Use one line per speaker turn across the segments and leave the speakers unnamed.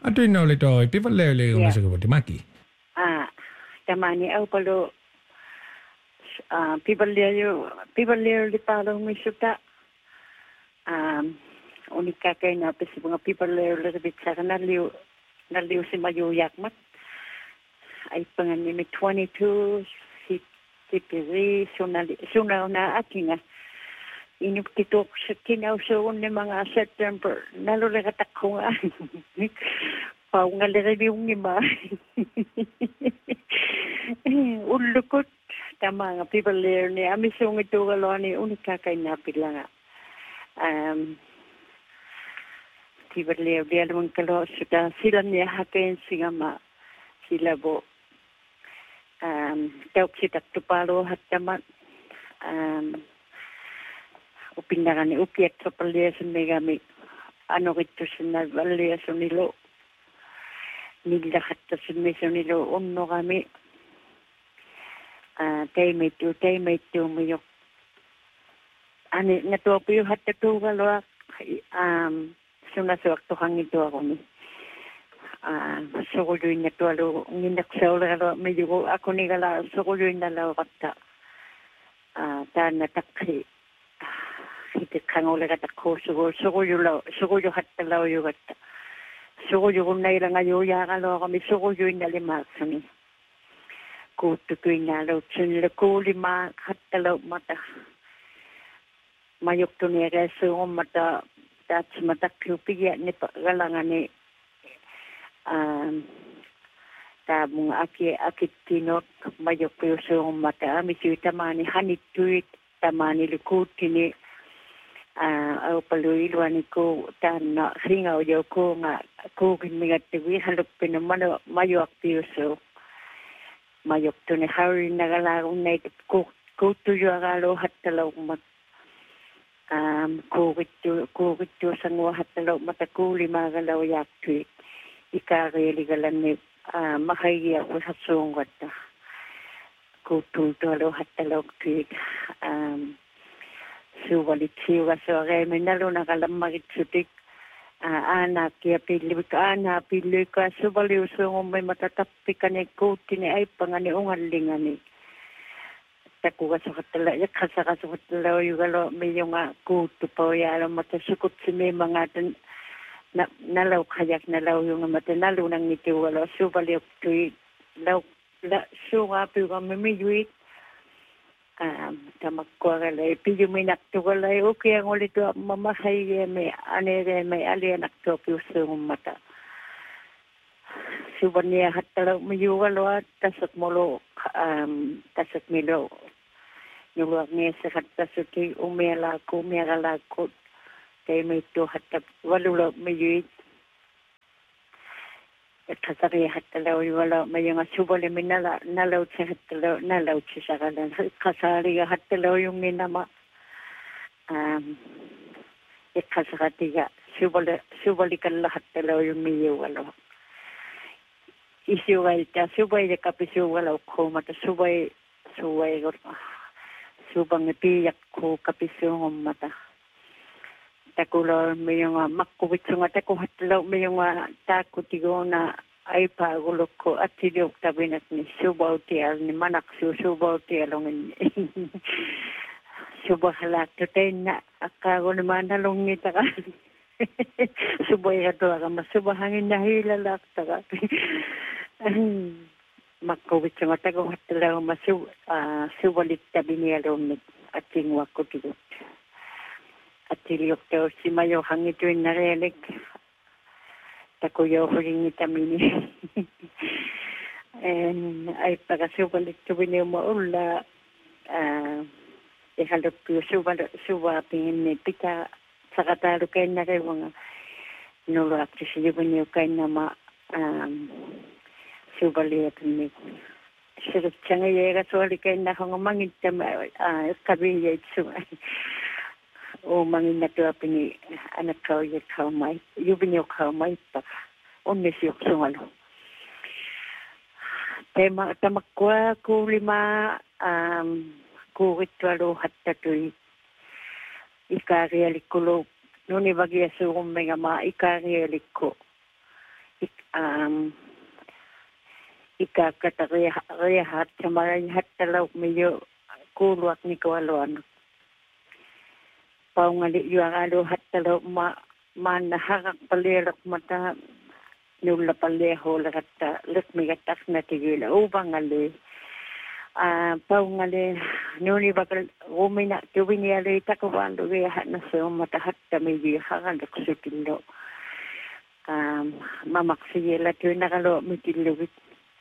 အတွင်းတော့လေတော့ပြပလဲလေကမစကဘဒီမကီ
တမနီအောပလိုပြပလဲli palo misuta unika kay na pesi mga pipa le bitsa na liu si mayo yakmat ay pangan ni 22 si piri suna na akinga inuk titok sa kinaw sa ni mga September nalule katakko nga pao nga liribiyong ni ma ulukot tama nga pipa le ni amisong ito galo ni unika kay na pila nga Tiberleo dia naman kalau sudah sila niya hakin singama sila bo tauk sitak tupalo hatamat upindakan ni ukiat sa palia sa megami ano kito sa palia sa nilo nilahat sa nilo unno kami tay may tu mayok ani natuwa po yung hatatu kalwa sunasuak to hang ito ako ni sokuloy na to alo ninaksaw lalo medyo ako ni gala sokuloy na lao kata ta natakhi hiti kangola kata ko sokuloy hatta lao yu kata sokuloy kunay lang ayo ya kalo kami sokuloy na lima suni kutukoy na lao sunila ko lima hatta lao mata mayok to niya kasi mata That's mataklupi ni pagalangan ni tabung akit tinok mayok puso mata misi tamani hanit tuit tamani lukuti ni au paluilwani ko tan na ringaw yo ko nga ko kinigat tiwi halop pinamano mayok puso mayok to ni hari nagalagong na ko tuyo agalo hatalaw mat kukit sangwa hatalo matakuli magalaw yaktuit ikari galan ni makaya ko sa sungkat kutultalo hatalo tuit suwalit siwa so remi nalo nakalamagit sutik anak ya pilih ka subaliw sungong may matatapi ka ni kuti ni ay pangani ungalingan ni takuga sa katala ya kasa katala yung galo may yung kuto pa ya alam matasukot si may mga nalaw kayak nalaw yung mata nalaw nang nito galo subaliw tuy law sunga pi kami may yuit tamakwa galo pi yung may nakto galo okay ang ulit mamahay may anere may ali nakto pi usung mata subaniya hatalaw may yung galo tasat molo tasat milo Nuwag niya sa katasuti umela ko kay may to hatap walula may kasari hatalaw wala may yung subali minala nalaw sa hatalaw nalaw sa kalan kasari hatalaw yung minama kasakati subali kan lahat talaw yung miyo wala isuway ta subay kapisu wala ko mata subay subang ipiyak ko kapisong mata. Takulo may yung makkuwit sa nga tako hatlaw may yung tako tigo na ay pagulok ko at siliyok tabi nat ni subaw tiyal ni manak subaw tiyalong subaw halak tutay na akago naman halong nita ka subay ka to ka masubah hangin na hilalak taka makkuwit sa nga tako hatlaw subalit tabi niya long at tingwak ko tigo. At siliyok daw si Mayo hangit rin narelik. Takuyaw ko rin itamini. And ay pagkasubalik tuwin yung maula. Ihalap ko subapin ni pita sa katalo kayo na kayo mga nulak siya niyo kayo na subalik ni Sirip siya nga kasuli kayo na kung mangit kabiya ito. O mangin na tuwa pini anak kau ya kau mai yubin yo kau mai pa onis yok sungalo tema tamakwa ku lima ku ritualo hatta tui ikari alikolo nuni bagia sungum mega ma ikari aliko ikakatarihat sa maranihat talaw medyo kuluak ni kawaluan. Paungali yung alo hat talaw manahakak palirok mata nula paleho lakata lekmigatak na tigila ubangali. Paungali nuni bakal umina tuwiniali takawando hat na sa matahat na medyo hakalak sutindo. Mamaksiyela tuyo nakalo mitilawit.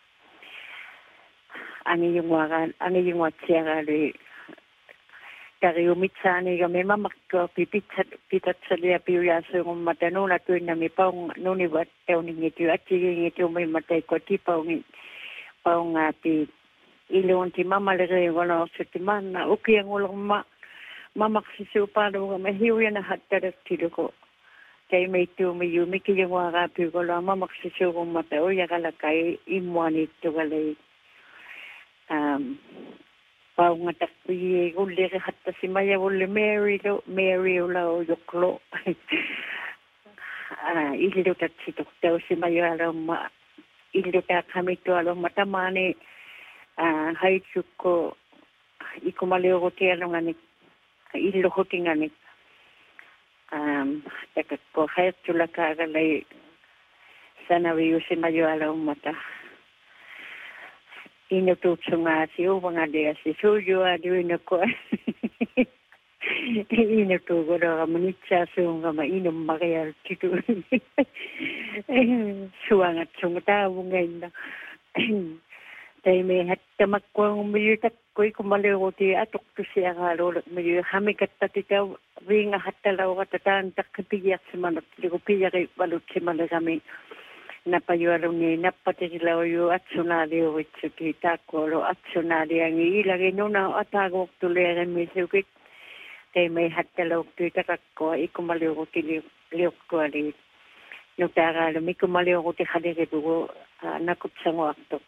Ani yung watsya kali dari umitsani kami mamakko pitat sa liya piyaso ng matanong na tuyo na may paung nuni wat tayo ningiti at sige ngiti may matay ko ti paung ati ilong ti mamalagay wala sa timan na okay ang ulang mamaksiso pa daw kami hiwi na hatadak tilo ko. Kaya may tumiyo may kiyang wakapi ko lang mamaksiso kong matao yakalakay imuanit to kalay. Paungatak piye uli hatta si Maya uli Mary ula yuklo ilutat si tuktaw si Maya alam ilutat kami to alam matamani hay chuko ikumaliw ko tiyan nganik ilo ko tinganik takat ko hayat tula kagalay sana wiyo si Maya alam mata inututso nga siya, mga diya si Suyo, adiwin ako. Inutugo na kamanitsa, siyong mainom makayal tito. Suwangat sumatawo ngayon na. Dahil may hatamak ko ang umilutak ko'y kumaliw ko tiya, atok to siya kalulot mo yun. Hamikat tatitaw, ringa hatalaw katataan, takipigyak si manot. Hindi ko piyak ay balot si manot kami. Napayualo ni napatilaw yu at sunali o itsukita ko lo at sunali ang ilagay no na atagok tuliran misukit kay may hatalaw kita kakko ikumaliw ko tiliyok ko ali no taralo mi kumaliw ko ti hadiri bugo nakut sa ngwakto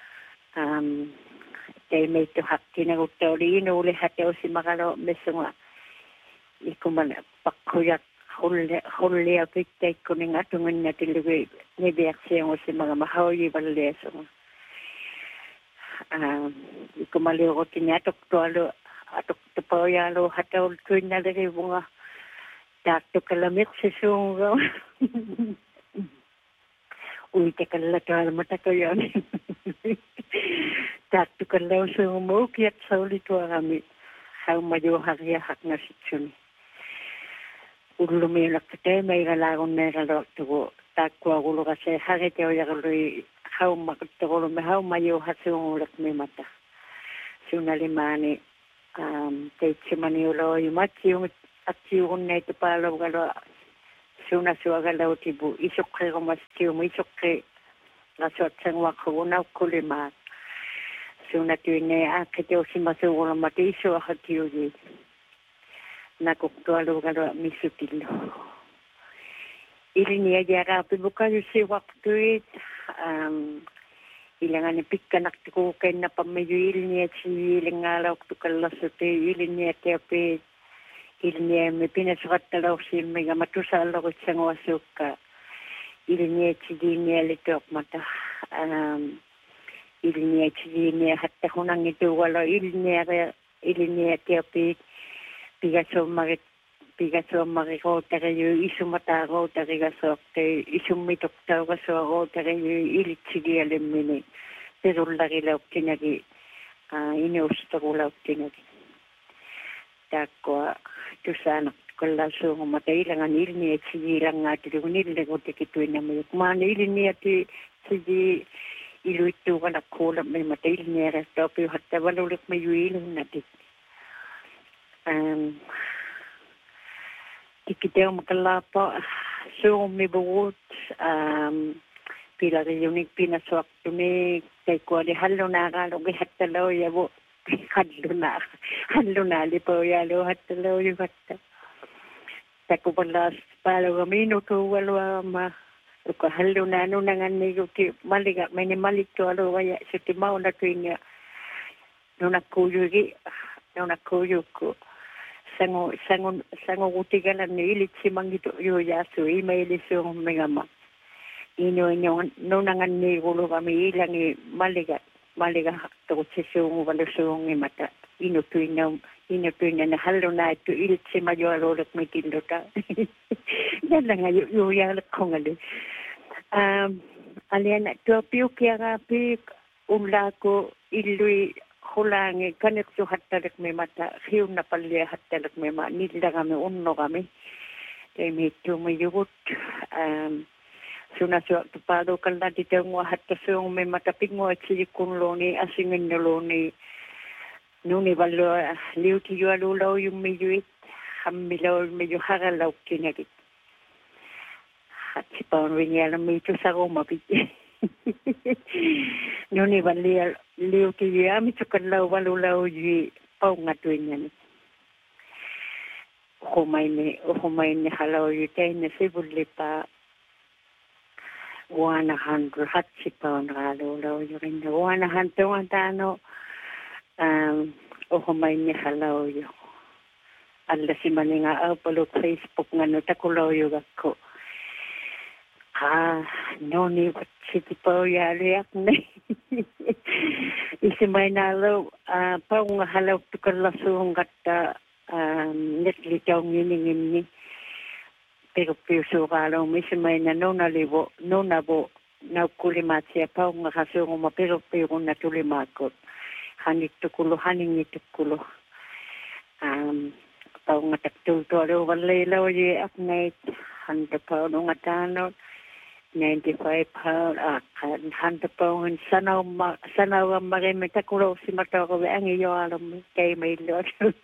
kay may to hakti na utaw li inuli hataw si makalo mesungwa ikumaliw pakkuyak Hulli apitay ko ng atungan na tiluwi ni Biaksiyang o si mga mahawi baleso. Ikumaliw ko tinatok to alo, atok to pa yalo, hataw ko na lagi bunga. Takto kalamit si sungaw. Uy, tekalala mata ko yan. Takto kalaw sa umukiyat sa ulit wa kami. How mayo hariyak na sitsuni. Ulumilak kete may galagon na galok tugo takwa gulo kasi hagete o yagaloi how maktugo me how mayo hasung ulak me mata sunalimani kay chimani ulo yumachi at yung na ito palo galo suna suagalaw tibu isokre ko mas tiyo mo isokre nasot sang wakunaw kulima suna tiyo na akete o si masugulo mati iso akatiyo di nakuktualo kalau misutilo. Ili niya jara pibuka si waktu ilangan pikkan naktuko kay na pamayo ili niya si ilangalaw tu kalasute ili niya tepe ili niya may pinasukat talaw si may matusalo ko siyang wasuka ili niya si niya litok mata ili niya si niya hatta hunang ito wala ili niya tepe Pigaso mariko tagayo isumatago tagaso te isumitok tago so tagayo ilitsigi alemini pero lagi law tinagi inusto ko law tinagi takwa tusana kalaso matay lang anil ni tsigi lang ati nil lego tikito na may kumanil ni ati tsigi iluito ka nakula may matay ni resto pero hatta walulik may yuilong natin ikitaw makalapa so may buwot pila yung pinaswak tumi kay ko di halo na kalong hatalaw yabo halo na lipo yalo hatalaw yung hatta tako pala pala gamino to walwa ma ko halo na no nangan ni ko maliga may ni malik to alo kaya sa timaw na tuinya no nakuyo ko sango utigalan ni ilit si mangito yo yaso email so mengama ino nonangan ni ulo kami ilangi maliga to sesung valusung mata ino tuina na hallo na tu ilse majoro lek mitindota yalla nga yu ya lek kongali aliana to piu kia pi ulako ilui hulangi kaneksu hattalek me mata hiuna palle hattalek me ma nilla kami unno kami temi tu me yugut suna so pado kala di tengwa hatta sung me mata pingwa chi kunloni asingin noloni nuni ballo liuti yo alulo yung medyo hamilo medyo hagalaw kinagit at si paon winya lang medyo sa Roma piti nuni ballo liuti yo ami tukalaw balulaw yung paungatuin yan humay ni halaw yung tayo na sibuli pa 100 hat si paon kalulaw yung rin 100 ang tano humay ni halaw yung ala si maninga palo Facebook nga no takulaw yung ako no ni wat si tipo yari ak na isi may nalaw pa nga halaw tukalasung kata netlitaw nginingin ni pero piso kalaw may si may na no nalibo no nabo na kulimat siya pa nga kasung mapiro pero natulimakot hanit tukulo haning itukulo pau ngatak tulto alo walailaw ye aknait handa pau no ngatano 95 pound handa pau ng sanaw magay takulo si mataw ko ang iyo alam kay may lot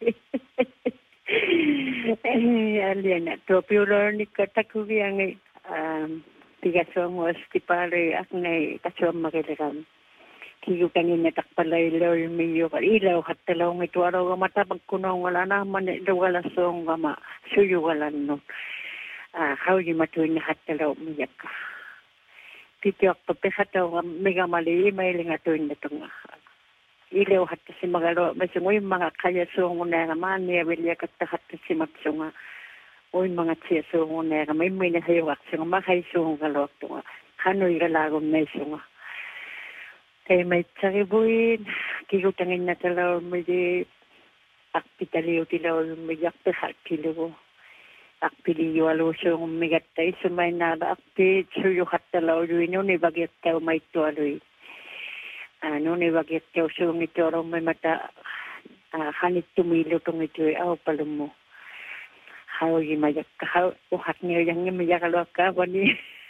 aliana to pure ni katakugi ang tigasong hospitale aknay kasong magilagan kiyutangin na takpalay ilaw yung miyo ka ilaw hatalaw ng ito araw ka matabag kunong wala naman wala song kama suyo wala no how you matuin na hatalaw miyak ka titiyak papihataw ka mega mali may lingatuin na itong ilaw hatta si magalo masungoy mga kaya song na naman niya wilya kata hatta si matsunga oy mga siya song na may nahayawak sunga makay song kalawak tunga hanoy kalagong na sunga kay may tsaribuin, kikutangin na talaw may akpitaliw tilaw may akpihat tilaw. Akpiliyo alusong migatay, sumay na akpit, suyuhat talaw yun, ni bagyat tayo may tualoy. Ni bagyat tayo suyong ito, may mata, hanit tumilo tong ito, palong mo. How you mayak ka, how, uhat niyo yung mayakalwa ka, wani.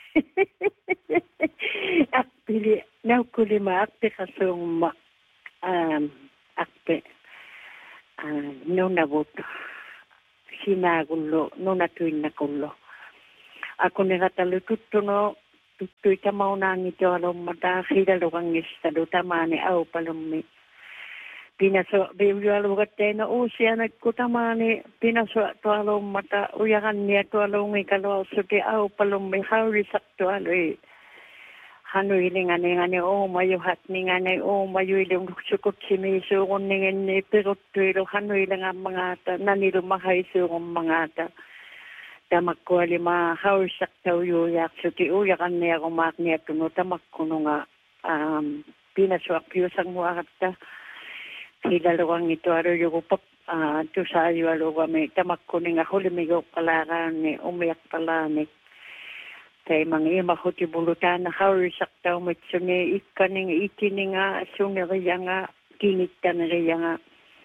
Akpili nakulima akpe kasong akpe no naboto sinagulo no natuin na kulo ako nagatalu tutuno tutoy tamaw na ngito along mata hidalo kang estado tamani au palumi pinaso bibyo alugat na siya nagkutamani pinaso to along mata uyakan niya to along ikalaw suti au palumi hawri sakto aloy hanu iling ane mayo hat ning ane mayo iling sukut simiso kon ningen ni perot tuilo hanu ilang ang mga ta nanilo mahaiso ang mga ta tamakkuali ma hausak tawyo yak suti uyakan niya kumak niya tuno tamakkuno nga pinaswak yu sang wakat ta hilalawang ito aro yung upap to sayo alo kami tamakkuno nga hulimigaw pala ni umiyak pala ni kay mga mahuti bulutan na hausak taw matsune ikaning itini nga sunga riya nga kinita na riya nga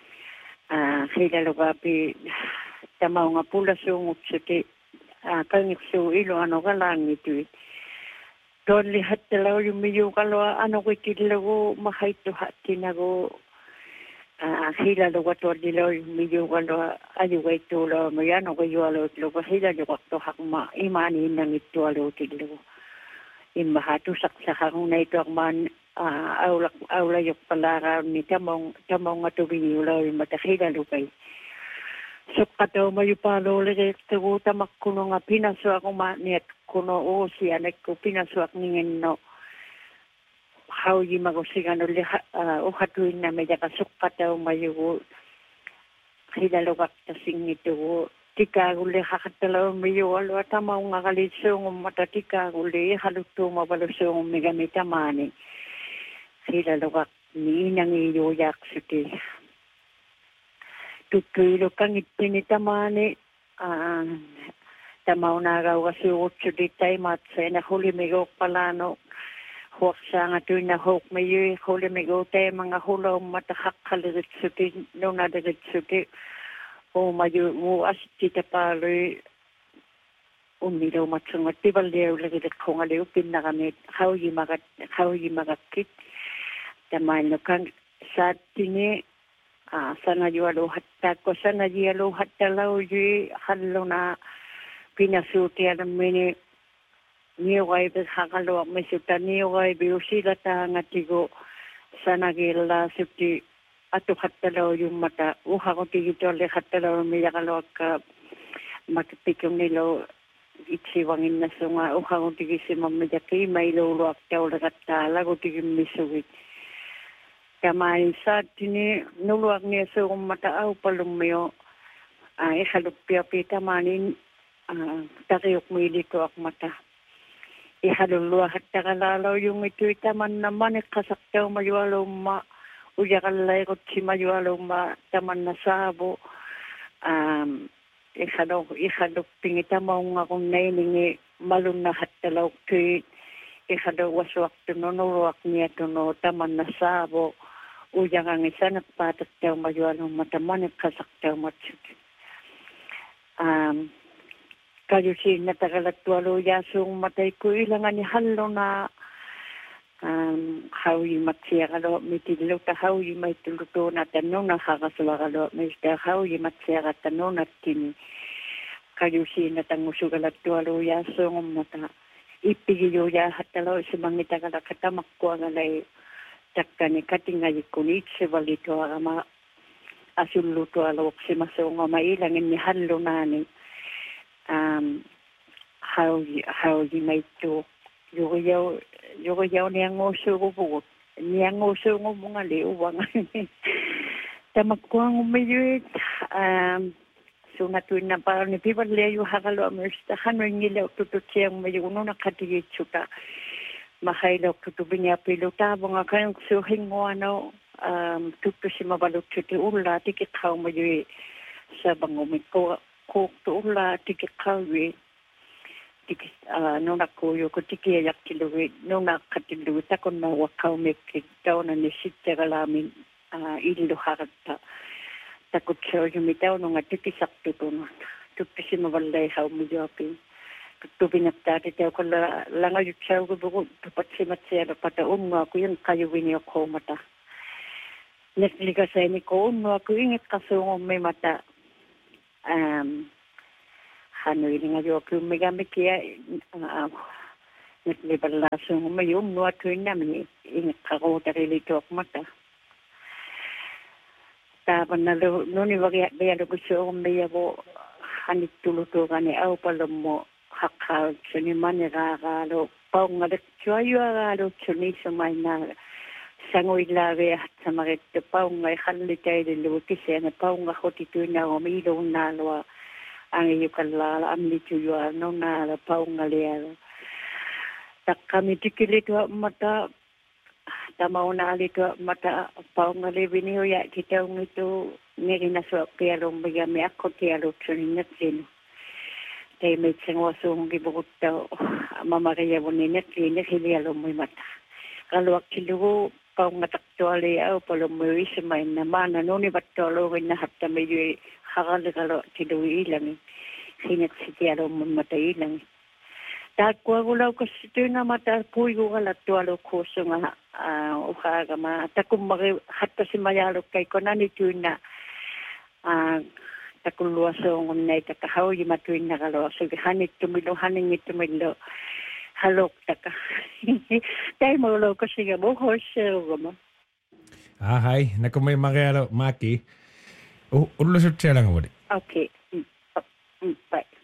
hilalawapi tamaw nga pula sungot suti kangikso ilo ano ka lang ito doon lihat talaw yung miyo kalwa ano ko itilago mahayto hatin ako hilalawa to dilaw yung miyo kalwa ayo kay tula mo yan o kayo alo ito ko hilalawa to hakma imanin ng ito alo ito imahato saksakang na ito akman aulayok palara ni tamong nga tubing ulaw yung matahilalo kay sukat daw mayo palo lagi ito tamak kuno nga pinaswak ko maniat kuno o siya ko pinaswak ningin no how yi magusigan ulit uhatuin na medya ka sukat daw mayo hilalawak tasing ito tikagulle hakatalo miyo alo tama unga kalisung mata tikagulle halutu mabalusung migamita mani sila loka ni nang iyo yaksuti tutuilo kang itini tamani tamaw na raw kasi utsuti tay matse na huli migo palano huwag sa nga tuwi na hok mayo huli migo tay mga hulaw matahak kaliritsuti no nadaritsuti o mayo mo asitita paloy umilaw matsungat tibaliw lagi dak kong aliw pinakamit hawyi magakit taman no kang sa tini sana yualo hatta ko sana yualo hatta law yu hallo na pinasuti alam mini niway bez hakalo mesuta niway biusila ta ngatigo sana gila suti ato hatta law yung mata uha ko tigito le hatta law miyakalo ka makipikong nilo itsiwangin na sunga uha ko tigisi mamadaki may lolo akta ula katala ko tigim misuwit kamain sa tini nuluak niya sa mata au palumyo ihalupya pita manin takiyok mo dito ak mata ihaluluwa at takalalaw yung ito itaman naman kasaktaw mayualaw ma uyakalay ko si mayualaw ma taman na sabo ihalok pingitamaw nga kung nainingi malun na hatalaw kit ihalok waswak tununuluak niya tuno taman na sabo uyang isa nagpataktaw mayualaw ma taman kasaktaw matsuk kayo si natagalatwalo yasong matay ko ilangan ni halo na hawi matsiya kalo mitilo ta hawi may tuluto na tanong na kakaswa kalo mista hawi matsiya ka tanong na tini kayo si natangusugalatwalo yasong mata ipigiyo ya hatalo sa mga tagalakatamak ko ang alay takani katingay kunit sa balito ama asuluto alok si masong mailangin ni halo na ni how you make to yo niang oso ko bugot niang oso ngo mga liwang tamakkuang umayuit so natuin na parang ni pipan leyo hakalo amista hanwing nila tututiyang mayuno na katigit suta mahaylaw tutubing niya pilota mga kayong suhing mo ano tutusi mabalot suti ula tikikaw mayuit sa bangumit ko tuula tikit kawi tikit nuna kuyo ko tiki yak kiluwi nuna katiluwi takon na wakaw mekik daw na nisitya kalamin ilo harata takot siya yung mitaw nung tikisak tutunan tukisi mabalay haw mo yopi tutubinak-tati tayo ko langayot siya ko buko tupat si matsya pataon mo ako yung kayo winyo ko mata naklikasay ni ko mo ako ingit kasungong may mata hanoy nga yo kung megamit kaya naglibalasong mayum nuwa tuwing namin ingat kako tarilito ak mata tapan na nuni bayalo gusto akong mayabo hanit tuluto ka ni au palom mo hakal suni maniragalo pao nga dekchuayo agalo suni sumay na sangoy lawe at sa makita pao nga ikalalitay liluwa kasi na pao nga kotito na umilaw na lawa ang iyo kalala ang lituyo ano na pao nga liya tak kami tikilito mata tamaw na alito mata pao nga liwi niyo ya kita ito nirinaso kayalong bagami ako kayalong suninat sino tayo may sangwasong gibukot daw mamaraya mo ninat sino hiliyalong may mata kaluwak silugo pao nga taktuali au palomoy sa may naman ano ni batolo na hatta medyo hakalagalo siluwi ilang sinat sitiyalo mo matay ilang takwa gulaw ko sito na mata puyo kalatwalo ko so nga uhaga ma takum hatta si mayalo kay ko na nito na takulwaso ngunay takahaw yung matuin na kalo so hanit tumilo halok taka tayo maulo ko siya mo horse mo
hai nakumay makayalo maki ulusot siya lang wali
okay bye